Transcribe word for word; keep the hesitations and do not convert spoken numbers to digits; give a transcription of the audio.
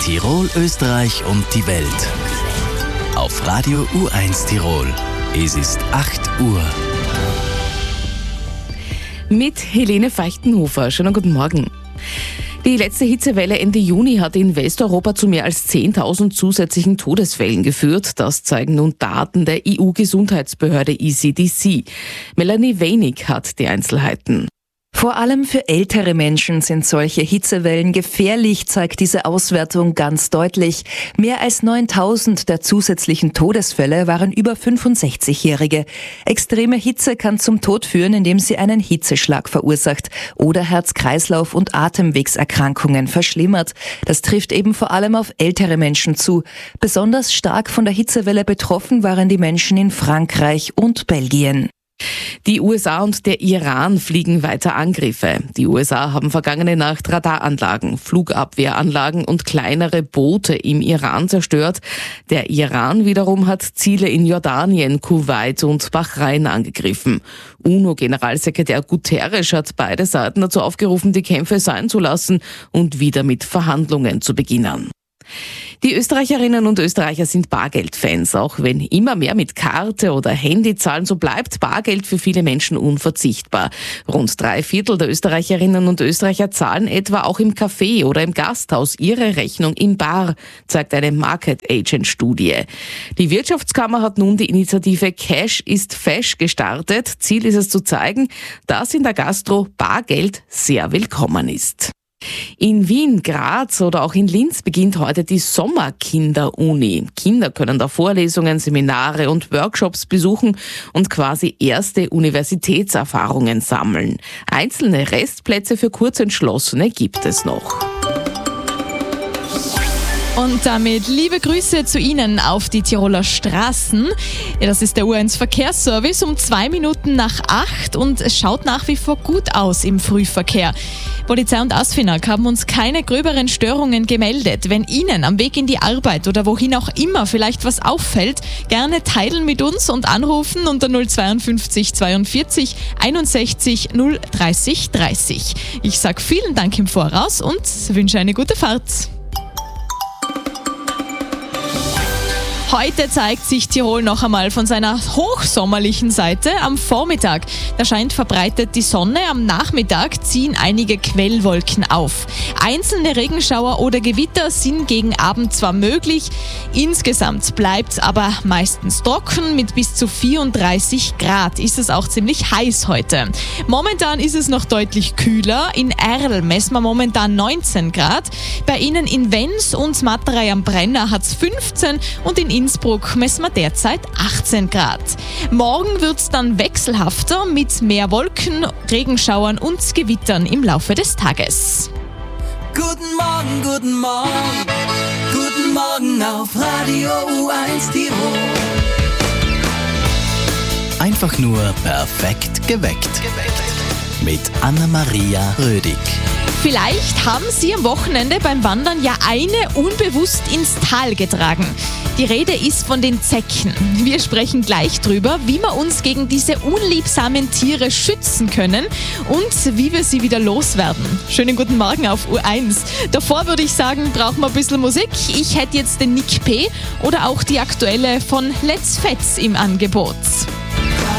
Tirol, Österreich und die Welt. Auf Radio U eins Tirol. Es ist acht Uhr. Mit Helene Feichtenhofer. Schönen guten Morgen. Die letzte Hitzewelle Ende Juni hat in Westeuropa zu mehr als zehntausend zusätzlichen Todesfällen geführt. Das zeigen nun Daten der E U-Gesundheitsbehörde E C D C. Melanie Wenig hat die Einzelheiten. Vor allem für ältere Menschen sind solche Hitzewellen gefährlich, zeigt diese Auswertung ganz deutlich. Mehr als neuntausend der zusätzlichen Todesfälle waren über fünfundsechzigjährige. Extreme Hitze kann zum Tod führen, indem sie einen Hitzeschlag verursacht oder Herz-Kreislauf- und Atemwegserkrankungen verschlimmert. Das trifft eben vor allem auf ältere Menschen zu. Besonders stark von der Hitzewelle betroffen waren die Menschen in Frankreich und Belgien. Die U S A und der Iran fliegen weiter Angriffe. Die U S A haben vergangene Nacht Radaranlagen, Flugabwehranlagen und kleinere Boote im Iran zerstört. Der Iran wiederum hat Ziele in Jordanien, Kuwait und Bahrain angegriffen. UNO-Generalsekretär Guterres hat beide Seiten dazu aufgerufen, die Kämpfe sein zu lassen und wieder mit Verhandlungen zu beginnen. Die Österreicherinnen und Österreicher sind Bargeldfans. Auch wenn immer mehr mit Karte oder Handy zahlen, so bleibt Bargeld für viele Menschen unverzichtbar. Rund drei Viertel der Österreicherinnen und Österreicher zahlen etwa auch im Café oder im Gasthaus ihre Rechnung in bar, zeigt eine Market Agent Studie. Die Wirtschaftskammer hat nun die Initiative Cash ist Fesch gestartet. Ziel ist es zu zeigen, dass in der Gastro Bargeld sehr willkommen ist. In Wien, Graz oder auch in Linz beginnt heute die Sommerkinder-Uni. Kinder können da Vorlesungen, Seminare und Workshops besuchen und quasi erste Universitätserfahrungen sammeln. Einzelne Restplätze für Kurzentschlossene gibt es noch. Und damit liebe Grüße zu Ihnen auf die Tiroler Straßen. Ja, das ist der U eins Verkehrsservice um zwei Minuten nach acht und es schaut nach wie vor gut aus im Frühverkehr. Polizei und ASFINAG haben uns keine gröberen Störungen gemeldet. Wenn Ihnen am Weg in die Arbeit oder wohin auch immer vielleicht was auffällt, gerne teilen mit uns und anrufen unter null zweiundfünfzig zweiundvierzig einundsechzig null dreißig dreißig. Ich sage vielen Dank im Voraus und wünsche eine gute Fahrt. Heute zeigt sich Tirol noch einmal von seiner hochsommerlichen Seite am Vormittag. Da scheint verbreitet die Sonne, am Nachmittag ziehen einige Quellwolken auf. Einzelne Regenschauer oder Gewitter sind gegen Abend zwar möglich, insgesamt bleibt es aber meistens trocken. Mit bis zu vierunddreißig Grad ist es auch ziemlich heiß heute. Momentan ist es noch deutlich kühler. In Erl messen wir momentan neunzehn Grad. Bei Ihnen in Wenns und Matterei am Brenner hat es fünfzehn und in Innsbruck messen wir derzeit achtzehn Grad. Morgen wird es dann wechselhafter mit mehr Wolken, Regenschauern und Gewittern im Laufe des Tages. Guten Morgen, guten Morgen, guten Morgen auf Radio U eins Tirol. Einfach nur perfekt geweckt. Mit Anna-Maria Rödig. Vielleicht haben Sie am Wochenende beim Wandern ja eine unbewusst ins Tal getragen. Die Rede ist von den Zecken. Wir sprechen gleich drüber, wie wir uns gegen diese unliebsamen Tiere schützen können und wie wir sie wieder loswerden. Schönen guten Morgen auf U eins. Davor würde ich sagen, brauchen wir ein bisschen Musik. Ich hätte jetzt den Nick P. oder auch die aktuelle von Let's Fetz im Angebot.